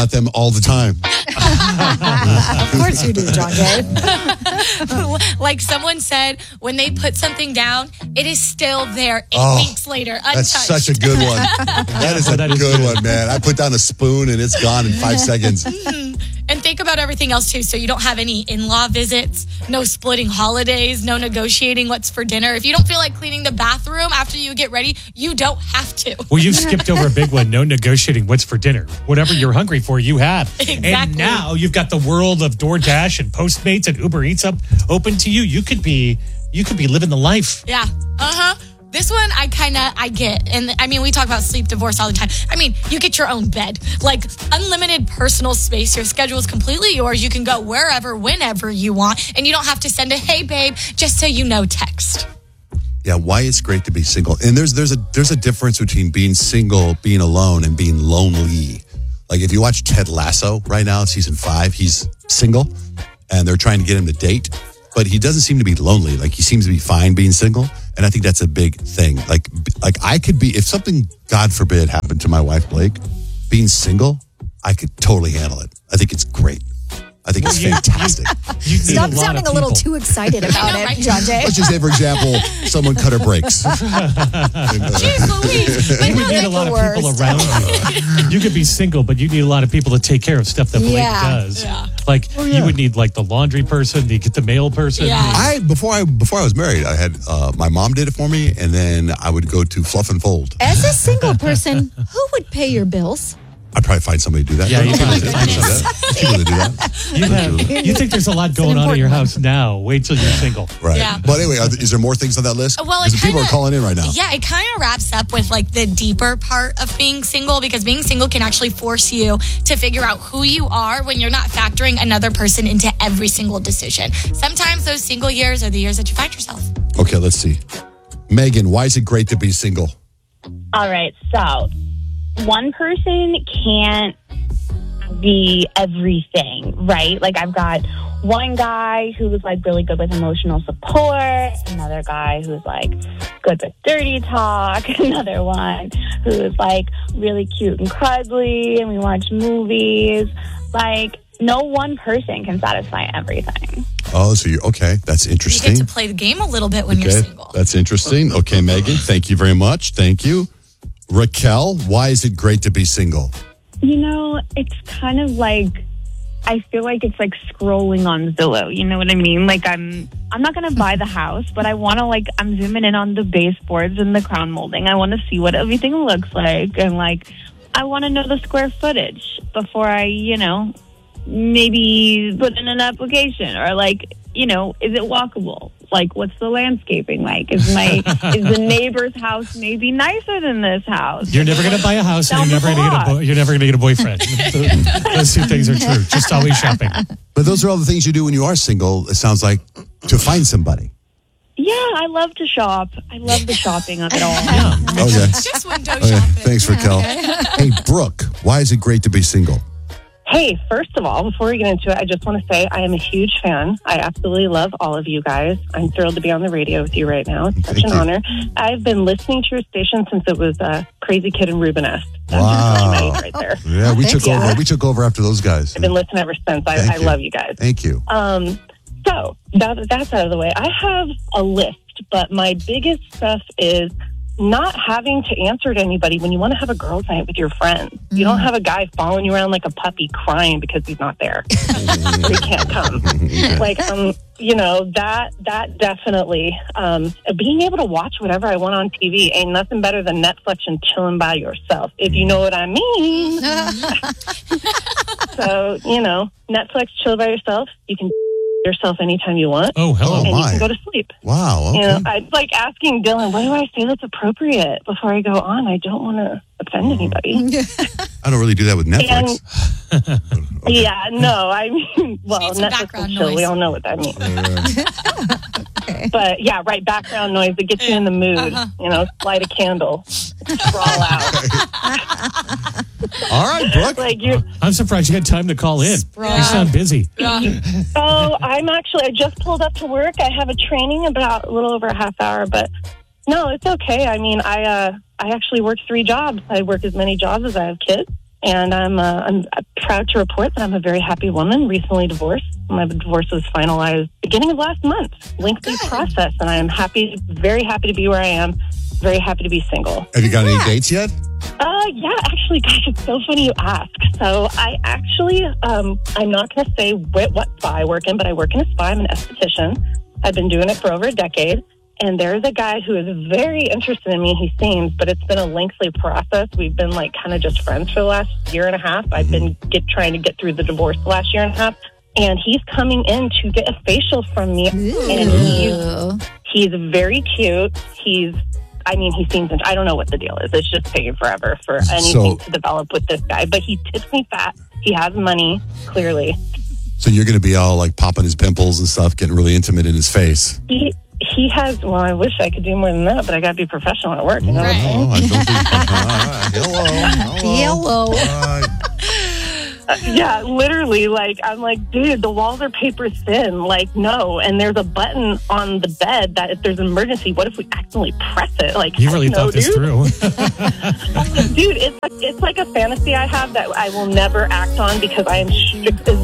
at them all the time. Of course you do, John Jay. Like someone said, when they put something down, it is still there 8 weeks later, untouched. That's such a good one. That is a good one, man. I put down a spoon and it's gone in 5 seconds. And think about everything else, too. So you don't have any in-law visits, no splitting holidays, no negotiating what's for dinner. If you don't feel like cleaning the bathroom after you get ready, you don't have to. Well, you skipped over a big one. No negotiating what's for dinner. Whatever you're hungry for, you have. Exactly. And now you've got the world of DoorDash and Postmates and Uber Eats open to you. You could be living the life. Yeah. This one, I get. And I mean, we talk about sleep divorce all the time. I mean, you get your own bed, like unlimited personal space. Your schedule is completely yours. You can go wherever, whenever you want. And you don't have to send a, hey, babe, just so you know, text. Yeah, why it's great to be single. And there's a difference between being single, being alone, and being lonely. Like if you watch Ted Lasso right now, season 5, he's single and they're trying to get him to date, but he doesn't seem to be lonely. Like he seems to be fine being single. And I think that's a big thing. Like I could be, if something, God forbid, happened to my wife, Blake, being single, I could totally handle it. I think it's great. I think it's fantastic. Stop sounding a little too excited about it, John Jay. Let's just say, for example, someone cut her brakes. Jeez Louise. But You no, need a lot of people around you. You could be single, but you need a lot of people to take care of stuff that Blake does. Yeah. Like you would need like the laundry person, you get the mail person. Yeah. Before I was married, I had my mom did it for me, and then I would go to Fluff and Fold. As a single person, who would pay your bills? I'd probably find somebody to do that. Yeah, you People can to do that. You think there's a lot going on in your house now. Wait till you're single. Right. Yeah. But anyway, is there more things on that list? Well, Because people are calling in right now. Yeah, it kind of wraps up with like the deeper part of being single, because being single can actually force you to figure out who you are when you're not factoring another person into every single decision. Sometimes those single years are the years that you find yourself. Okay, let's see. Megan, why is it great to be single? All right, so one person can't be everything, right? Like I've got one guy who's like really good with emotional support, another guy who's like good with dirty talk, another one who's like really cute and cuddly, and we watch movies. Like no one person can satisfy everything. Oh, so you're okay. That's You interesting. get to play the game a little bit when you're single. That's interesting. Okay, Megan, thank you very much. Thank you. Raquel, why is it great to be single? You know, it's kind of like, I feel like it's like scrolling on Zillow. You know what I mean? Like I'm not going to buy the house, but I want to I'm zooming in on the baseboards and the crown molding. I want to see what everything looks like. And I want to know the square footage before I, maybe put in an application, or is it walkable? Like, what's the landscaping like? Is the neighbor's house maybe nicer than this house? You're never going to buy a house, and you're never going to get a boyfriend. Those two things are true. Just always shopping. But those are all the things you do when you are single, it sounds like, to find somebody. Yeah, I love to shop. I love the shopping of it all. Yeah. Okay. Just window Okay. shopping. Thanks, Raquel. Hey, Brooke, why is it great to be single? Hey, first of all, before we get into it, I just want to say I am a huge fan. I absolutely love all of you guys. I'm thrilled to be on the radio with you right now. It's such an honor. I've been listening to your station since it was Crazy Kid and Rubenest. That's Wow. right there. Yeah, we took over. We took over after those guys. I've been listening ever since. I love you guys. Thank you. So that's out of the way. I have a list, but my biggest stuff is not having to answer to anybody when you want to have a girls' night with your friends. You don't have a guy following you around like a puppy crying because he's not there. He can't come. That definitely, being able to watch whatever I want on TV ain't nothing better than Netflix and chilling by yourself, if you know what I mean. So, Netflix, chill by yourself. You can yourself anytime you want. Oh, hello. And my. you can go to sleep. Wow. Okay. I'd like asking Dylan, what do I say that's appropriate before I go on? I don't want to offend anybody. I don't really do that with Netflix. Yeah, no, I mean, well, Need some Netflix background and chill. noise. We all know what that means. But yeah, right, background noise that gets you in the mood. Light a candle, sprawl out. All right, Brooke. I'm surprised you had time to call in. You sound busy. Oh, I just pulled up to work. I have a training about a little over a half hour, but no, it's okay. I mean, I actually work 3 jobs. I work as many jobs as I have kids. And I'm proud to report that I'm a very happy woman, recently divorced. My divorce was finalized beginning of last month. Lengthy process, and I am very happy to be where I am. Very happy to be single. Have you got any dates yet? Yeah, actually, gosh, it's so funny you ask. So I actually, I'm not going to say what spa I work in, but I work in a spa. I'm an esthetician. I've been doing it for over a decade. And there's a guy who is very interested in me, he seems, but it's been a lengthy process. We've been like kind of just friends for the last year and a half. I've been trying to get through the divorce the last year and a half. And he's coming in to get a facial from me. Ooh. And he's very cute. He seems, I don't know what the deal is. It's just taking forever for anything to develop with this guy. But he tips me fat. He has money, clearly. So you're going to be all like popping his pimples and stuff, getting really intimate in his face. He has, well, I wish I could do more than that, but I got to be professional at work. You know what I'm saying? Hello. Yeah, literally, like, I'm like, dude, the walls are paper thin. Like, no. And there's a button on the bed that if there's an emergency, what if we accidentally press it? Like, you really thought this through. Dude, it's like a fantasy I have that I will never act on because I am strict as